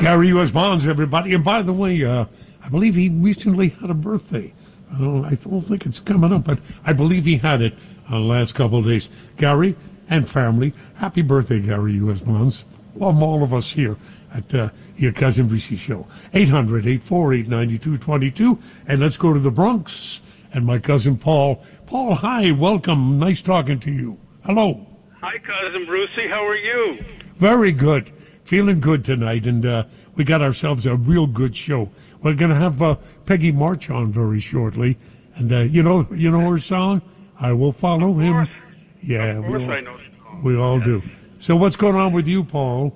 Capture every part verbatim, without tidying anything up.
Gary U S. Bonds, everybody. And by the way, uh, I believe he recently had a birthday. Uh, I don't think it's coming up, but I believe he had it uh, last couple of days. Gary and family, happy birthday, Gary U S. Bonds. From all of us here at uh, your Cousin B C show. eight hundred, eight four eight, nine two two two. And let's go to the Bronx and my cousin Paul. Paul, hi, welcome. Nice talking to you. Hello. Hi, Cousin Brucey. How are you? Very good. Feeling good tonight, and uh, we got ourselves a real good show. We're going to have uh, Peggy March on very shortly, and uh, you know, you know her song, "I Will Follow Him." Yeah, of course we all, I know the song. We all yes. do. So, what's going on with you, Paul?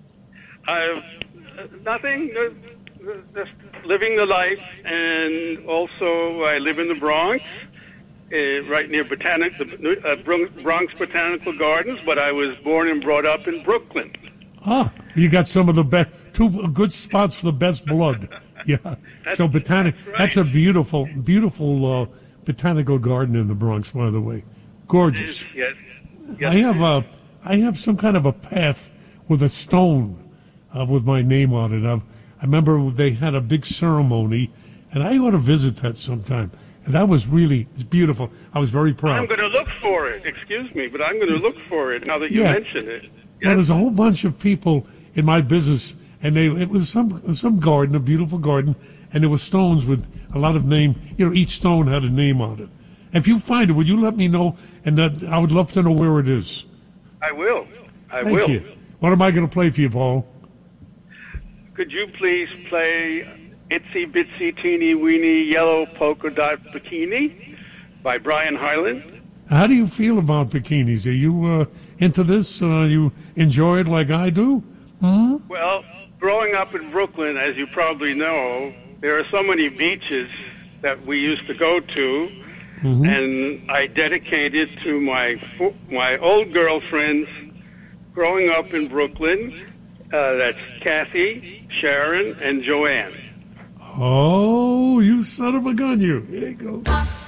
Uh, nothing. Uh, just living the life, and also I live in the Bronx, uh, right near Botanic, the uh, Bronx Botanical Gardens. But I was born and brought up in Brooklyn. Ah, you got some of the best, two good spots for the best blood. Yeah. That's, so botanic, that's, right. that's a beautiful, beautiful uh, botanical garden in the Bronx, by the way. Gorgeous. Yes. yes I have a, I have some kind of a path with a stone uh, with my name on it. I've, I remember they had a big ceremony, and I ought to visit that sometime. And that was really it's beautiful. I was very proud. I'm going to look for it. Excuse me, but I'm going to look for it now that you yeah. mention it. Yes. Well, there's a whole bunch of people in my business, and they it was some some garden, a beautiful garden, and there were stones with a lot of name. You know, each stone had a name on it. If you find it, would you let me know? And that I would love to know where it is. I will. I Thank will. you. What am I going to play for you, Paul? Could you please play "Itsy Bitsy Teeny Weeny Yellow Polka Dot Bikini" by Brian Hyland? How do you feel about bikinis? Are you uh, into this? Uh, you enjoy it like I do? Hmm? Well, growing up in Brooklyn, as you probably know, there are so many beaches that we used to go to, mm-hmm. and I dedicated to my my old girlfriends growing up in Brooklyn. Uh, that's Kathy, Sharon, and Joanne. Oh, you son of a gun, you. Here you go.